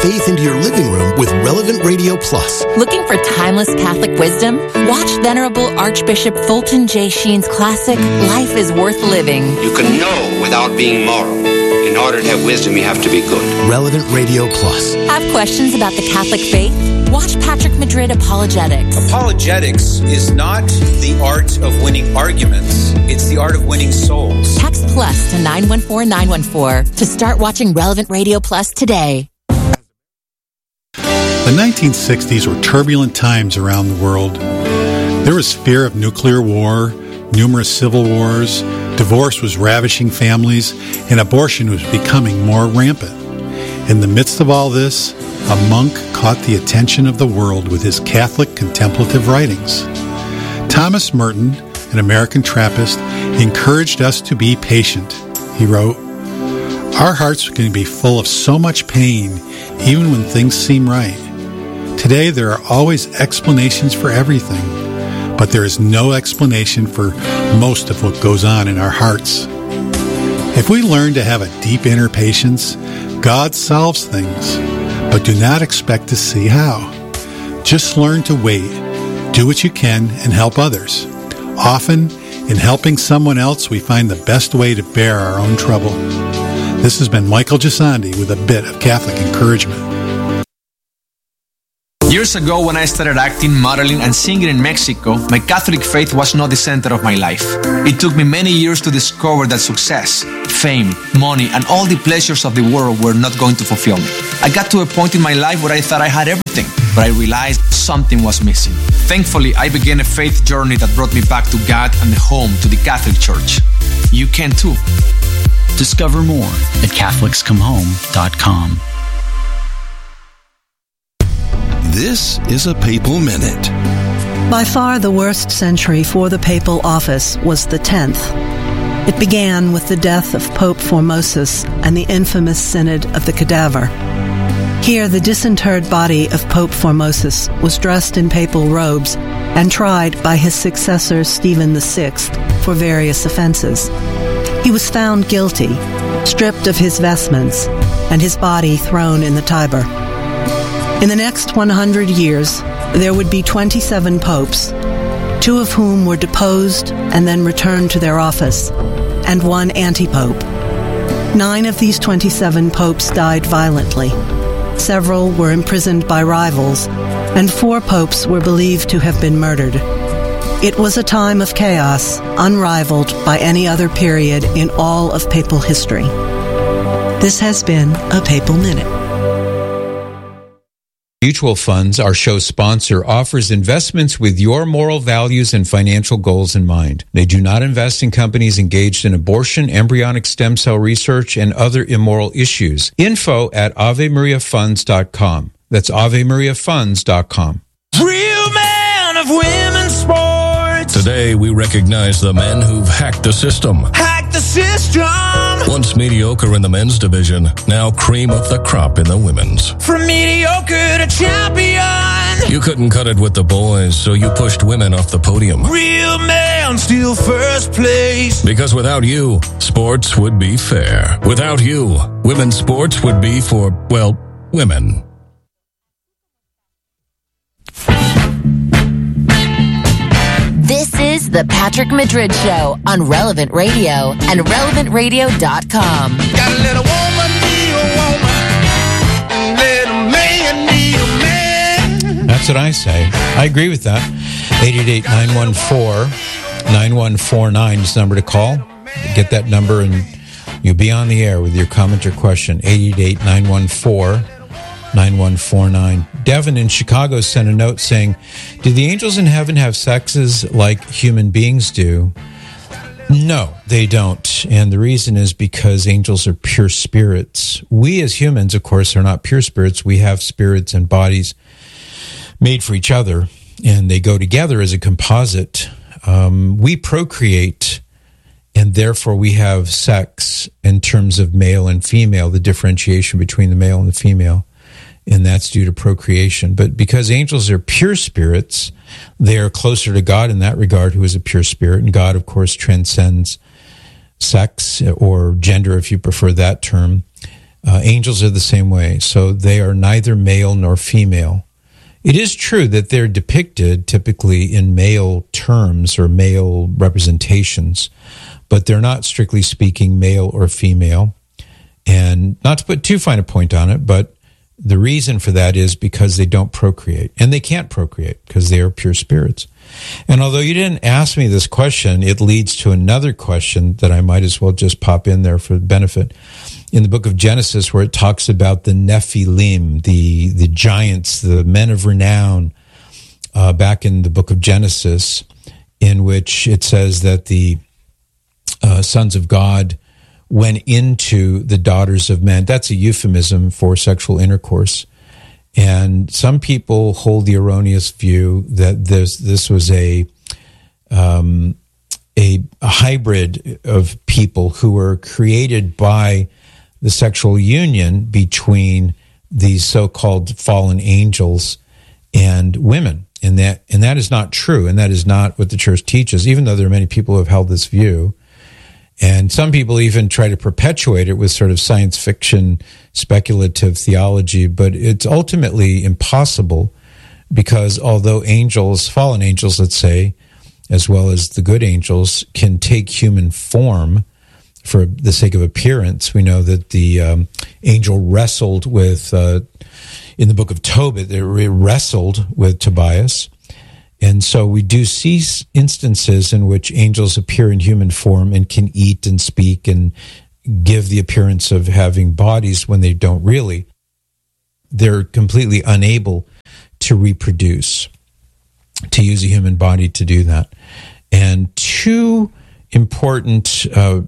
faith into your living room with Relevant Radio Plus. Looking for timeless Catholic wisdom? Watch Venerable Archbishop Fulton J. Sheen's classic, Life is Worth Living. You can know without being moral. In order to have wisdom, you have to be good. Relevant Radio Plus. Have questions about the Catholic faith? Watch Patrick Madrid Apologetics. Apologetics is not the art of winning arguments. It's the art of winning souls. Text plus to 914-914 to start watching Relevant Radio Plus today. The 1960s were turbulent times around the world. There was fear of nuclear war, numerous civil wars, divorce was ravishing families, and abortion was becoming more rampant. In the midst of all this, a monk caught the attention of the world with his Catholic contemplative writings. Thomas Merton, an American Trappist, encouraged us to be patient. He wrote, "Our hearts can be full of so much pain, even when things seem right. Today there are always explanations for everything, but there is no explanation for most of what goes on in our hearts. If we learn to have a deep inner patience, God solves things, but do not expect to see how. Just learn to wait, do what you can, and help others. Often, in helping someone else, we find the best way to bear our own trouble." This has been Michael Gisandi with a bit of Catholic encouragement. Years ago, when I started acting, modeling, and singing in Mexico, my Catholic faith was not the center of my life. It took me many years to discover that success, fame, money, and all the pleasures of the world were not going to fulfill me. I got to a point in my life where I thought I had everything, but I realized something was missing. Thankfully, I began a faith journey that brought me back to God and home to the Catholic Church. You can too. Discover more at CatholicsComeHome.com. This is a Papal Minute. By far the worst century for the papal office was the 10th. It began with the death of Pope Formosus and the infamous Synod of the Cadaver. Here, the disinterred body of Pope Formosus was dressed in papal robes and tried by his successor Stephen VI for various offenses. He was found guilty, stripped of his vestments, and his body thrown in the Tiber. In the next 100 years, there would be 27 popes, 2 of whom were deposed and then returned to their office, and 1 anti-pope. 9 of these 27 popes died violently. Several were imprisoned by rivals, and 4 popes were believed to have been murdered. It was a time of chaos, unrivaled by any other period in all of papal history. This has been a Papal Minute. Mutual Funds, our show sponsor, offers investments with your moral values and financial goals in mind. They do not invest in companies engaged in abortion, embryonic stem cell research, and other immoral issues. Info at AveMariaFunds.com. That's AveMariaFunds.com. Real man of women's sports. Today we recognize the men who've hacked the system. Hacked the system. Once mediocre in the men's division, now cream of the crop in the women's. From mediocre to champion. You couldn't cut it with the boys, so you pushed women off the podium. Real man still first place. Because without you, sports would be fair. Without you, women's sports would be for, well, women. This is the Patrick Madrid Show on Relevant Radio and RelevantRadio.com. Got a little woman, need a woman. Little man, need a man. That's what I say. I agree with that. 888-914-9149 is the number to call. Get that number and you'll be on the air with your comment or question. 888-914-9149. Devin in Chicago sent a note saying, "Do the angels in heaven have sexes like human beings do?" No, they don't. And the reason is because angels are pure spirits. We as humans, of course, are not pure spirits. We have spirits and bodies made for each other, and they go together as a composite. We procreate, and therefore we have sex in terms of male and female, the differentiation between the male and the female. And that's due to procreation. But because angels are pure spirits, they are closer to God in that regard, who is a pure spirit. And God, of course, transcends sex or gender, if you prefer that term. Angels are the same way. So they are neither male nor female. It is true that they're depicted typically in male terms or male representations, but they're not strictly speaking male or female. And not to put too fine a point on it, but the reason for that is because they don't procreate. And they can't procreate because they are pure spirits. And although you didn't ask me this question, it leads to another question that I might as well just pop in there for benefit. In the book of Genesis, where it talks about the Nephilim, the giants, the men of renown, back in the book of Genesis, in which it says that the sons of God went into the daughters of men. That's a euphemism for sexual intercourse. And some people hold the erroneous view that this was a hybrid of people who were created by the sexual union between these so-called fallen angels and women. And that is not true, and that is not what the church teaches, even though there are many people who have held this view. And some people even try to perpetuate it with sort of science fiction, speculative theology, but it's ultimately impossible because although angels, fallen angels, let's say, as well as the good angels, can take human form for the sake of appearance, we know that the angel wrestled with, in the book of Tobit, it wrestled with Tobias. And so we do see instances in which angels appear in human form and can eat and speak and give the appearance of having bodies when they don't really. They're completely unable to reproduce, to use a human body to do that. And two important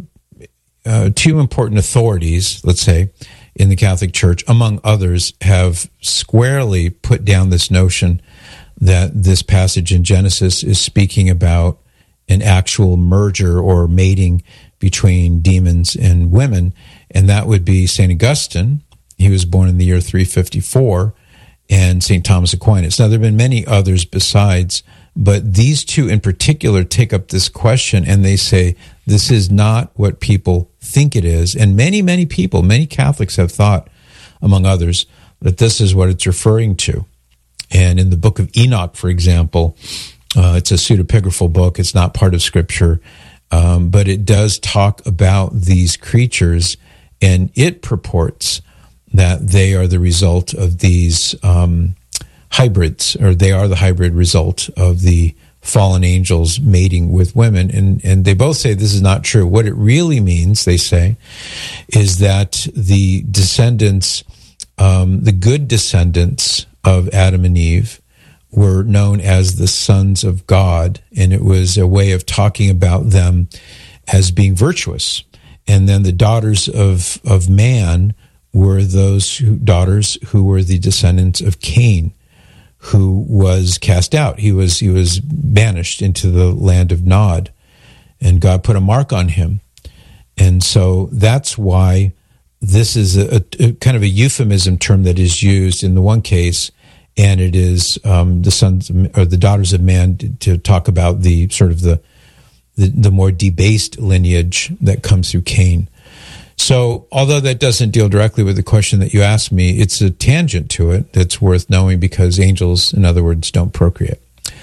authorities, let's say, in the Catholic Church, among others, have squarely put down this notion that this passage in Genesis is speaking about an actual merger or mating between demons and women, and that would be St. Augustine. He was born in the year 354, and St. Thomas Aquinas. Now, there have been many others besides, but these two in particular take up this question, and they say this is not what people think it is. And many, many people, many Catholics have thought, among others, that this is what it's referring to. And in the book of Enoch, for example, it's a pseudepigraphal book. It's not part of Scripture, but it does talk about these creatures, and it purports that they are the result of these hybrids, or they are the hybrid result of the fallen angels mating with women. And they both say this is not true. What it really means, they say, is that the descendants, the good descendants of Adam and Eve, were known as the sons of God, and it was a way of talking about them as being virtuous. And then the daughters of man were those daughters who were the descendants of Cain, who was cast out. He was banished into the land of Nod, and God put a mark on him. And so that's why this is a kind of a euphemism term that is used in the one case, and it is the sons or the daughters of man to talk about the sort of the more debased lineage that comes through Cain. So although that doesn't deal directly with the question that you asked me, it's a tangent to it that's worth knowing, because angels, in other words, don't procreate.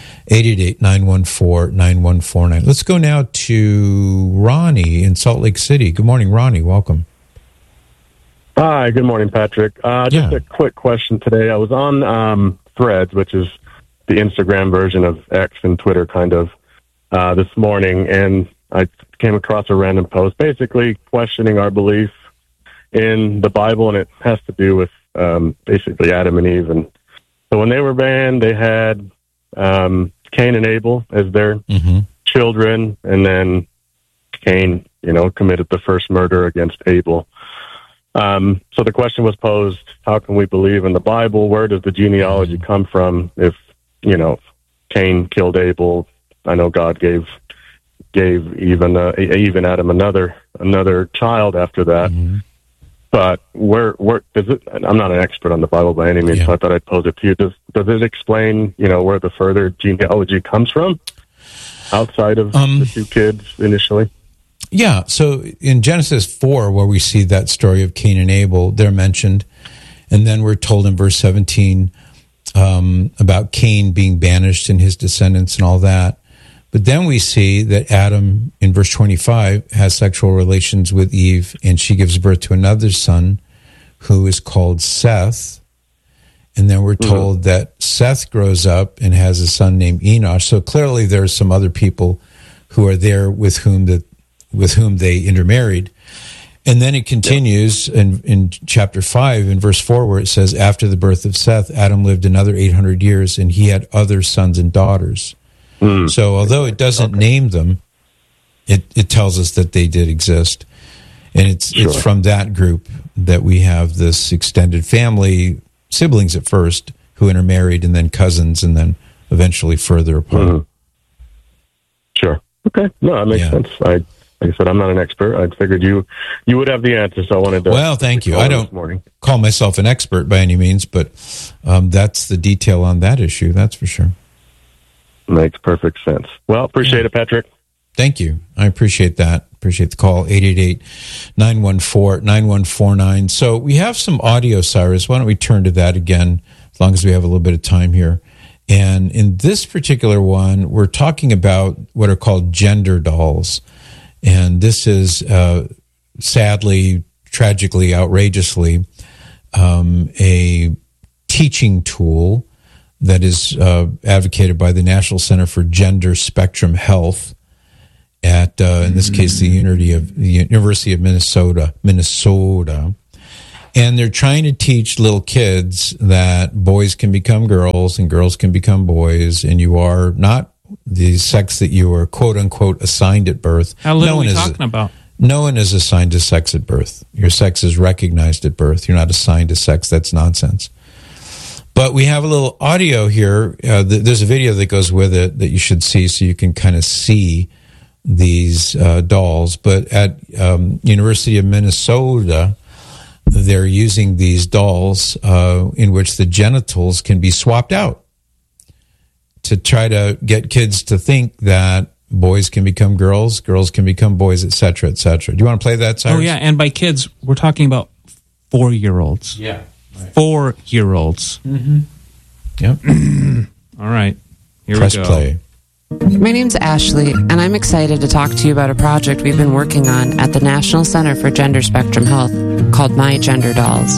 888-914-9149. Let's go now to Ronnie in Salt Lake City. Good morning, Ronnie. Welcome. Hi, good morning, Patrick. Just a quick question today. I was on Threads, which is the Instagram version of X and Twitter, kind of, this morning, and I came across a random post basically questioning our belief in the Bible, and it has to do with basically Adam and Eve. And so when they were banned, they had Cain and Abel as their children, and then Cain, committed the first murder against Abel. So the question was posed, how can we believe in the Bible? Where does the genealogy come from? If, Cain killed Abel, I know God gave even Adam another child after that. But where does it? I'm not an expert on the Bible by any means, so I thought I'd pose it to you. Does it explain, where the further genealogy comes from outside of the two kids initially? Yeah, so in Genesis 4, where we see that story of Cain and Abel, they're mentioned. And then we're told in verse 17 about Cain being banished and his descendants and all that. But then we see that Adam, in verse 25, has sexual relations with Eve, and she gives birth to another son who is called Seth. And then we're told that Seth grows up and has a son named Enosh. So clearly there are some other people who are there with whom they intermarried. And then it continues in chapter 5, in verse 4, where it says, after the birth of Seth, Adam lived another 800 years, and he had other sons and daughters. So although it doesn't name them, it tells us that they did exist. And it's from that group that we have this extended family, siblings at first, who intermarried, and then cousins, and then eventually further apart. Sure. Okay. No, that makes sense. Like I said, I'm not an expert. I figured you would have the answer, so I wanted to... Well, thank you. I don't call myself an expert by any means, but that's the detail on that issue, that's for sure. Makes perfect sense. Well, appreciate it, Patrick. Thank you. I appreciate that. Appreciate the call, 888-914-9149. So we have some audio, Cyrus. Why don't we turn to that again, as long as we have a little bit of time here. And in this particular one, we're talking about what are called gender dolls. And this is, sadly, tragically, outrageously, a teaching tool that is advocated by the National Center for Gender Spectrum Health at, in this case, the University of Minnesota. And they're trying to teach little kids that boys can become girls and girls can become boys, and you are not the sex that you are, quote unquote, assigned at birth. How little are we talking about? No one is assigned to sex at birth. Your sex is recognized at birth. You're not assigned to sex. That's nonsense. But we have a little audio here. There's a video that goes with it that you should see, so you can kind of see these dolls. But at University of Minnesota, they're using these dolls in which the genitals can be swapped out to try to get kids to think that boys can become girls, girls can become boys, etc., etc. Do you want to play that, Cyrus? Oh, yeah, and by kids, we're talking about 4-year-olds. Yeah. Right. 4-year-olds. Mm-hmm. Yep. All right. Here Press we go. play. My name's Ashley, and I'm excited to talk to you about a project we've been working on at the National Center for Gender Spectrum Health called My Gender Dolls.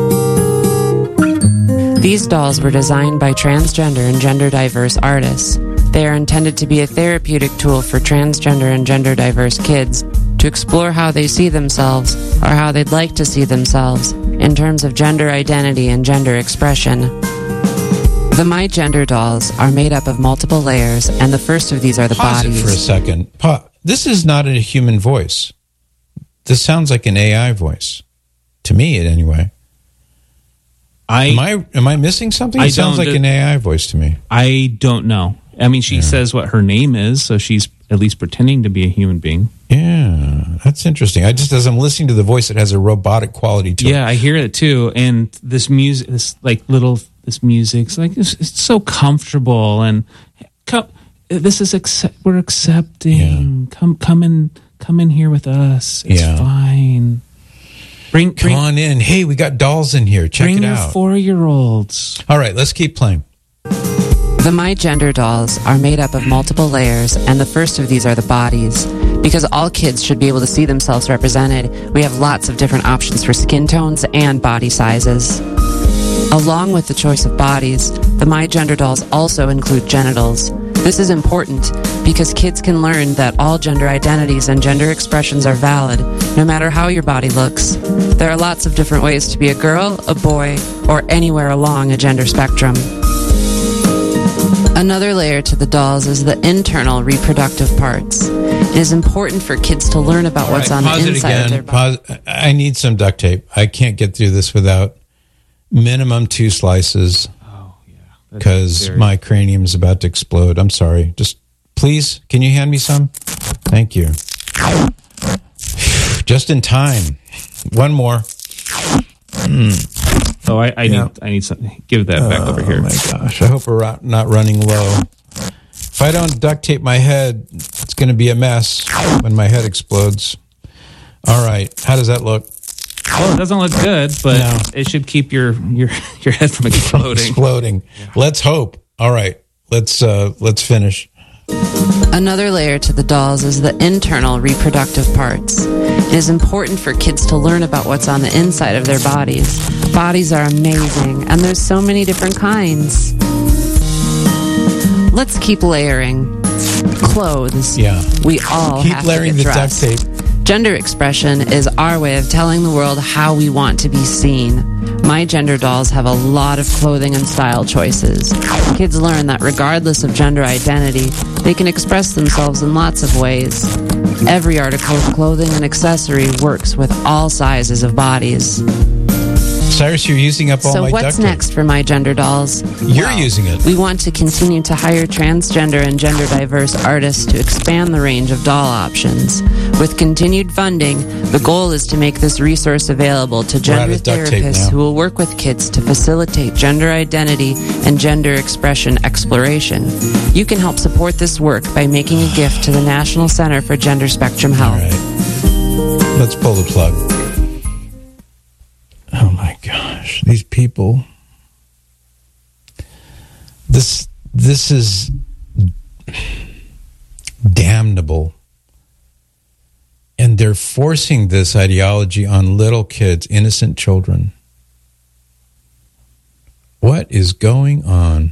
These dolls were designed by transgender and gender diverse artists. They are intended to be a therapeutic tool for transgender and gender diverse kids to explore how they see themselves or how they'd like to see themselves in terms of gender identity and gender expression. The My Gender dolls are made up of multiple layers, and the first of these are the Pause bodies. it for a second. This is not a human voice. This sounds like an AI voice. To me, anyway. Am I missing something? It sounds like an AI voice to me. I don't know. I mean, she says what her name is, so she's at least pretending to be a human being. Yeah, that's interesting. As I'm listening to the voice, it has a robotic quality to it. Yeah, I hear it too. And this music, this music's like it's so comfortable, and this is we're accepting. Yeah. Come in here with us. It's fine. Come on in. Hey, we got dolls in here. Check it out. Bring your 4-year-olds. All right, let's keep playing. The My Gender dolls are made up of multiple layers, and the first of these are the bodies. Because all kids should be able to see themselves represented, we have lots of different options for skin tones and body sizes. Along with the choice of bodies, the My Gender dolls also include genitals. This is important because kids can learn that all gender identities and gender expressions are valid, no matter how your body looks. There are lots of different ways to be a girl, a boy, or anywhere along a gender spectrum. Another layer to the dolls is the internal reproductive parts. It is important for kids to learn about what's on the inside of their body. I need some duct tape. I can't get through this without minimum 2 slices. Oh, yeah. Because my cranium is about to explode. I'm sorry. Just please, can you hand me some? Thank you. Just in time. One more. Oh, I need something. Give that back over here. Oh my gosh! I hope we're not running low. If I don't duct tape my head, It's going to be a mess when my head explodes. All right. How does that look? Well, it doesn't look good, but it should keep your head from exploding. Let's hope. All right. Let's finish. Another layer to the dolls is the internal reproductive parts. It is important for kids to learn about what's on the inside of their bodies. Bodies are amazing, and there's so many different kinds. Let's keep layering. Clothes. Yeah. We all keep have layering to get the dressed. duct tape. Gender expression is our way of telling the world how we want to be seen. My Gender dolls have a lot of clothing and style choices. Kids learn that regardless of gender identity, they can express themselves in lots of ways. Every article of clothing and accessory works with all sizes of bodies. Cyrus, you're using up all So my duct what's tape. next for My Gender dolls? You're using it. We want to continue to hire transgender and gender diverse artists to expand the range of doll options. With continued funding, the goal is to make this resource available to gender therapists who will work with kids to facilitate gender identity and gender expression exploration. You can help support this work by making a gift to the National Center for Gender Spectrum Health. All right. Let's pull the plug. Oh my gosh, these people. This is damnable. And they're forcing this ideology on little kids, innocent children. What is going on?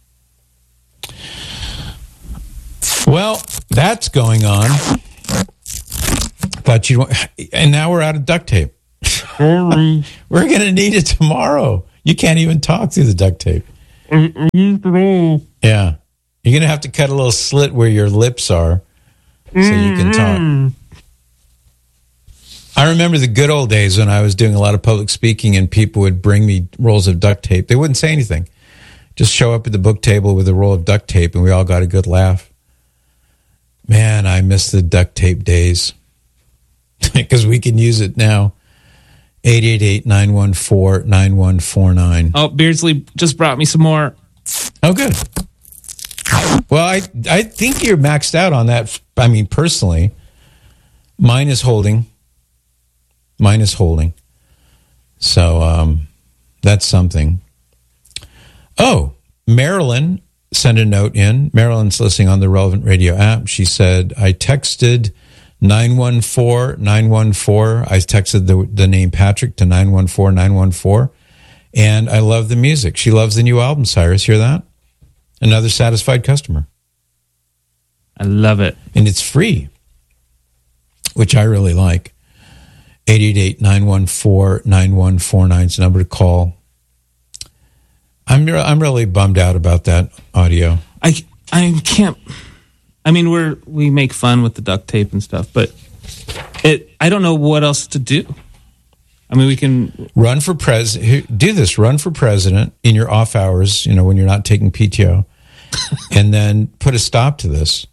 Well, that's going on. Thought you, and now we're out of duct tape. We're going to need it tomorrow. You can't even talk through the duct tape. Yeah. You're going to have to cut a little slit where your lips are so you can talk. I remember the good old days when I was doing a lot of public speaking and people would bring me rolls of duct tape. They wouldn't say anything. Just show up at the book table with a roll of duct tape and we all got a good laugh. Man, I miss the duct tape days because we can use it now. 888-914-9149. Oh, Beardsley just brought me some more. Oh, good. Well, I think you're maxed out on that. I mean, personally, mine is holding. So that's something. Oh, Marilyn sent a note in. Marilyn's listening on the Relevant Radio app. She said, I texted 914-914. I texted the name Patrick to 914-914. And I love the music. She loves the new album, Cyrus. Hear that? Another satisfied customer. I love it. And it's free, which I really like. 888-914-9149 is the number to call. I'm really bummed out about that audio. I can't. I mean, we make fun with the duct tape and stuff, but I don't know what else to do. I mean, we can run for president. Do this. Run for president in your off hours. When you're not taking PTO, and then put a stop to this.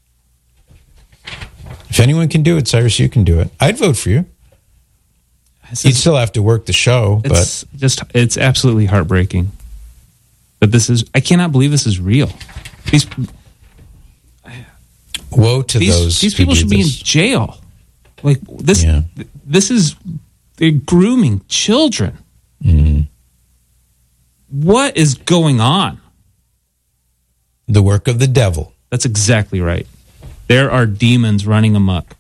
If anyone can do it, Cyrus, you can do it. I'd vote for you. You'd still have to work the show, but it's absolutely heartbreaking. But I cannot believe this is real. Woe to those. These people should be in jail. Like this. Yeah. They're grooming children. Mm-hmm. What is going on? The work of the devil. That's exactly right. There are demons running amok.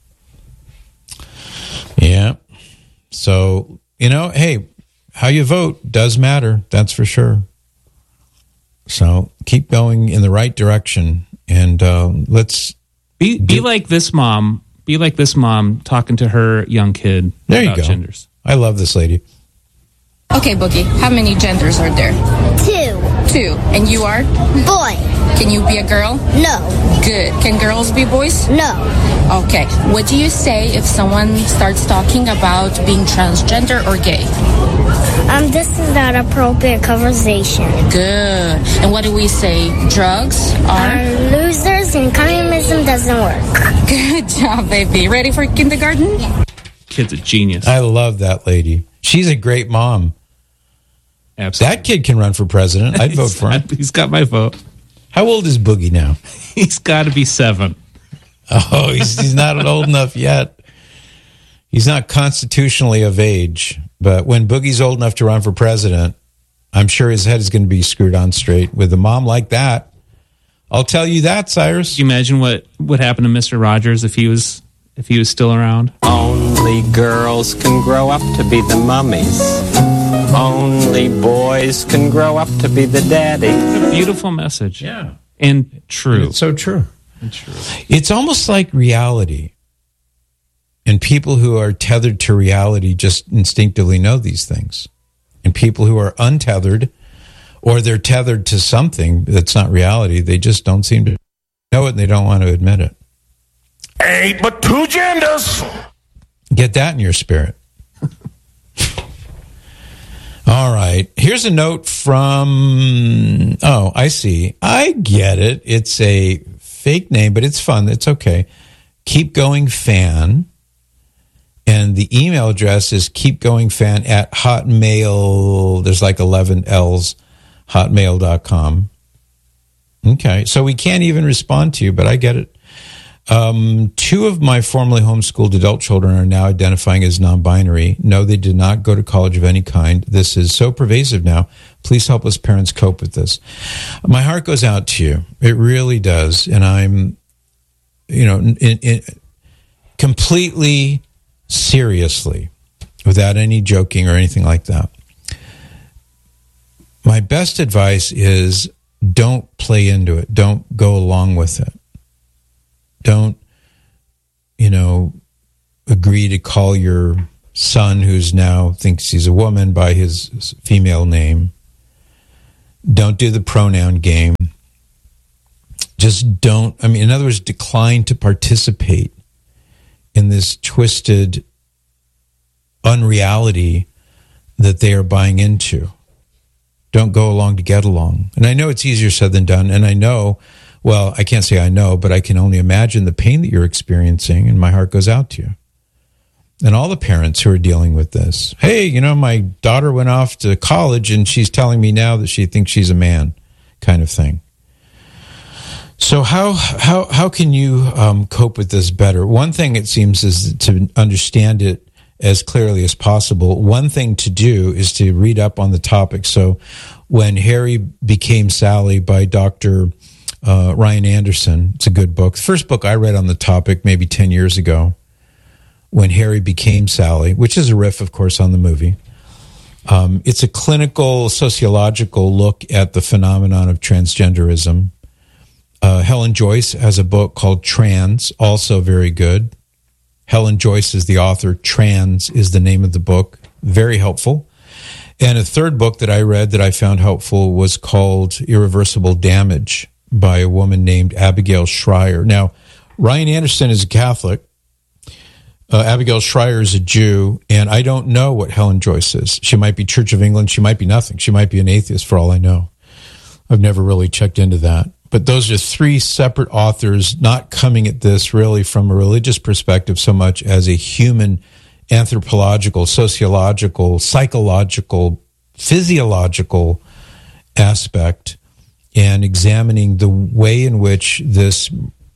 Yeah. So, hey, how you vote does matter. That's for sure. So keep going in the right direction, and let's be like this mom. Be like this mom talking to her young kid there about you go. Genders. I love this lady. Okay, Boogie, how many genders are there? 2. And you are? Boy. Can you be a girl? No. Good. Can girls be boys? No. Okay. What do you say if someone starts talking about being transgender or gay? This is not appropriate conversation. Good. And what do we say? Drugs are? Losers and communism doesn't work. Good job, baby. Ready for kindergarten? Yeah. Kid's a genius. I love that lady. She's a great mom. Absolutely. That kid can run for president. I'd vote for him. He's got my vote. How old is Boogie now? He's got to be 7. Oh, he's not old enough yet. He's not constitutionally of age. But when Boogie's old enough to run for president, I'm sure his head is going to be screwed on straight with a mom like that. I'll tell you that, Cyrus. Can you imagine what would happen to Mr. Rogers if he was still around? Only girls can grow up to be the mummies. Only boys can grow up to be the daddy. It's a beautiful message. Yeah. And true. And it's so true. And true. It's almost like reality. And people who are tethered to reality just instinctively know these things. And people who are untethered, or they're tethered to something that's not reality, they just don't seem to know it and they don't want to admit it. Ain't but two genders. Get that in your spirit. All right. Here's a note from, oh, I see. I get it. It's a fake name, but it's fun. It's okay. Keep Going Fan. And the email address is keepgoingfan@hotmail. There's like 11 L's, hotmail.com. Okay. So we can't even respond to you, but I get it. 2 of my formerly homeschooled adult children are now identifying as non-binary. No, they did not go to college of any kind. This is so pervasive now. Please help us parents cope with this. My heart goes out to you. It really does. And I'm, completely seriously, without any joking or anything like that. My best advice is don't play into it. Don't go along with it. Don't, agree to call your son, who's now thinks he's a woman, by his female name. Don't do the pronoun game. Just don't, in other words, decline to participate in this twisted unreality that they are buying into. Don't go along to get along. And I know it's easier said than done, and I know, well, I can't say I know, but I can only imagine the pain that you're experiencing, and my heart goes out to you. And all the parents who are dealing with this. Hey, my daughter went off to college, and she's telling me now that she thinks she's a man, kind of thing. So how can you cope with this better? One thing, it seems, is to understand it as clearly as possible. One thing to do is to read up on the topic. So when Harry Became Sally by Dr. Ryan Anderson, it's a good book. The first book I read on the topic maybe 10 years ago, When Harry Became Sally, which is a riff, of course, on the movie. It's a clinical, sociological look at the phenomenon of transgenderism. Helen Joyce has a book called Trans, also very good. Helen Joyce is the author. Trans is the name of the book. Very helpful. And a third book that I read that I found helpful was called Irreversible Damage by a woman named Abigail Schreier. Now, Ryan Anderson is a Catholic. Abigail Schreier is a Jew, and I don't know what Helen Joyce is. She might be Church of England. She might be nothing. She might be an atheist for all I know. I've never really checked into that. But those are 3 separate authors, not coming at this really from a religious perspective so much as a human, anthropological, sociological, psychological, physiological aspect, and examining the way in which this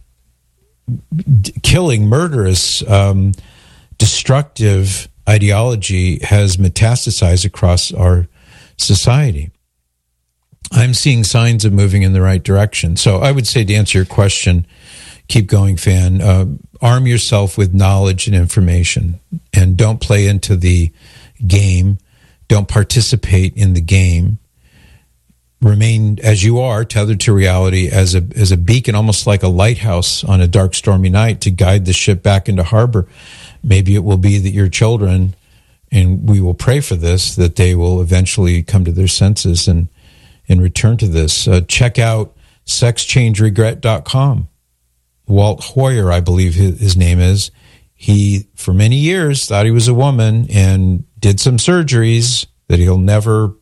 killing, murderous, destructive ideology has metastasized across our society. I'm seeing signs of moving in the right direction. So I would say, to answer your question, keep going, fan. Arm yourself with knowledge and information, and don't play into the game. Don't participate in the game. Remain as you are, tethered to reality, as a beacon, almost like a lighthouse on a dark, stormy night, to guide the ship back into harbor. Maybe it will be that your children, and we will pray for this, that they will eventually come to their senses and return to this. Check out sexchangeregret.com. Walt Hoyer, I believe his name is. He, for many years, thought he was a woman and did some surgeries that he'll never,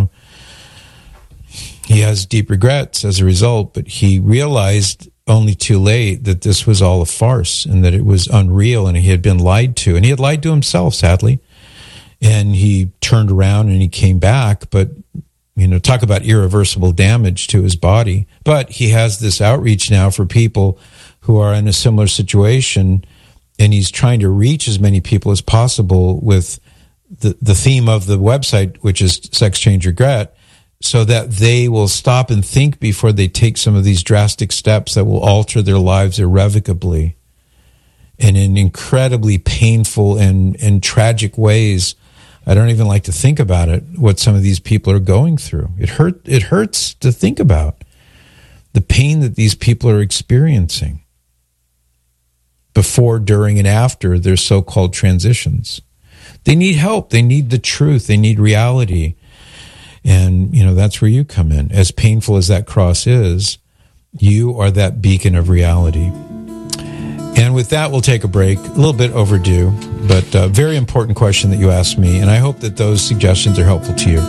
he has deep regrets as a result, but he realized only too late that this was all a farce and that it was unreal, and he had been lied to. And he had lied to himself, sadly. And he turned around and he came back, but talk about irreversible damage to his body. But he has this outreach now for people who are in a similar situation, and he's trying to reach as many people as possible with the theme of the website, which is Sex Change Regret, so that they will stop and think before they take some of these drastic steps that will alter their lives irrevocably and in incredibly painful and tragic ways. I don't even like to think about it, what some of these people are going through. It hurts to think about the pain that these people are experiencing before, during, and after their so-called transitions. They need help. They need the truth. They need reality. And, that's where you come in. As painful as that cross is, you are that beacon of reality. And with that, we'll take a break. A little bit overdue, but a very important question that you asked me. And I hope that those suggestions are helpful to you.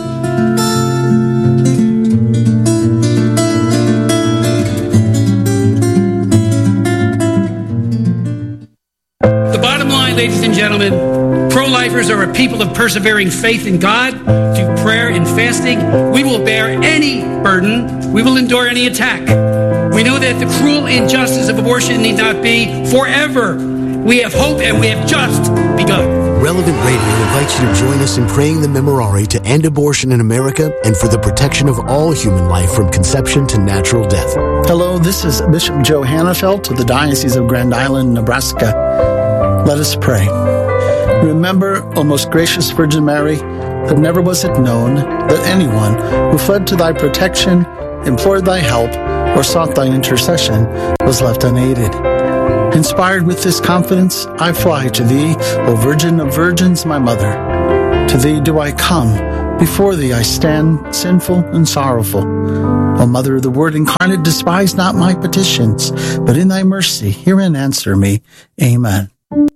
The bottom line, ladies and gentlemen, pro-lifers are a people of persevering faith in God. Through prayer and fasting, we will bear any burden. We will endure any attack. We know that the cruel injustice of abortion need not be forever. We have hope, and we have just begun. Relevant Radio invites you to join us in praying the Memorare to end abortion in America and for the protection of all human life from conception to natural death. Hello, this is Bishop Joe Hannafelt of the Diocese of Grand Island, Nebraska. Let us pray. Remember, O most gracious Virgin Mary, that never was it known that anyone who fled to thy protection, implored thy help, or sought thy intercession was left unaided. Inspired with this confidence, I fly to thee, O Virgin of Virgins, my Mother. To thee do I come, before thee I stand, sinful and sorrowful. O Mother of the Word incarnate, despise not my petitions, but in thy mercy hear and answer me. Amen.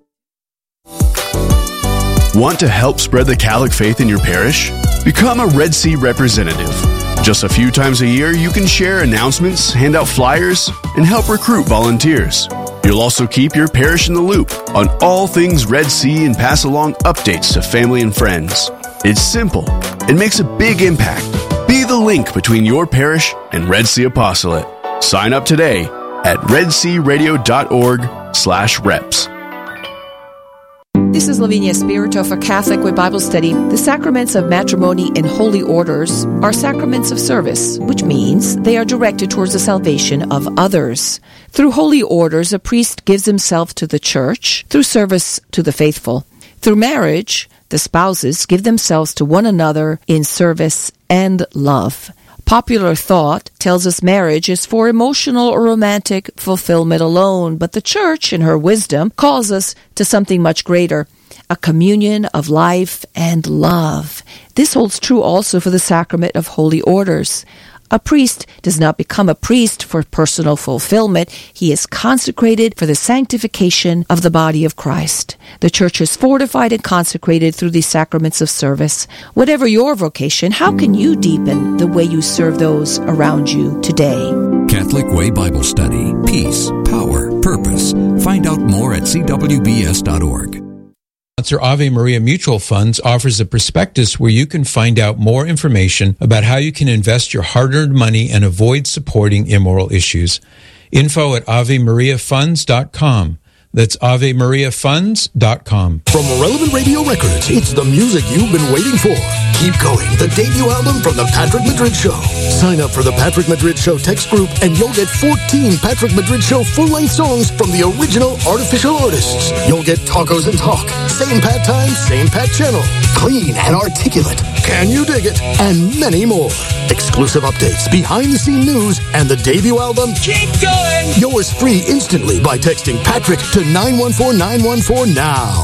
Want to help spread the Catholic faith in your parish? Become a Red Sea representative. Just a few times a year, you can share announcements, hand out flyers, and help recruit volunteers. You'll also keep your parish in the loop on all things Red Sea and pass along updates to family and friends. It's simple. It makes a big impact. Be the link between your parish and Red Sea Apostolate. Sign up today at redsearadio.org/reps. This is Lavinia Spirito for Catholic Way Bible Study. The sacraments of matrimony and holy orders are sacraments of service, which means they are directed towards the salvation of others. Through holy orders, a priest gives himself to the church through service to the faithful. Through marriage, the spouses give themselves to one another in service and love. Popular thought tells us marriage is for emotional or romantic fulfillment alone, but the Church, in her wisdom, calls us to something much greater, a communion of life and love. This holds true also for the sacrament of holy orders. A priest does not become a priest for personal fulfillment. He is consecrated for the sanctification of the body of Christ. The Church is fortified and consecrated through these sacraments of service. Whatever your vocation, how can you deepen the way you serve those around you today? Catholic Way Bible Study. Peace, power, purpose. Find out more at cwbs.org. Sponsor Ave Maria Mutual Funds offers a prospectus where you can find out more information about how you can invest your hard-earned money and avoid supporting immoral issues. Info at AveMariaFunds.com. That's AveMariaFunds.com. From Relevant Radio Records, it's the music you've been waiting for. Keep Going, the debut album from The Patrick Madrid Show. Sign up for The Patrick Madrid Show text group and you'll get 14 Patrick Madrid Show full-length songs from the original artificial artists. You'll get Tacos and Talk, Same Pat Time, Same Pat Channel, Clean and Articulate, Can You Dig It, and many more. Exclusive updates, behind-the-scene news, and the debut album, Keep Going! Yours free instantly by texting Patrick to 914914 now.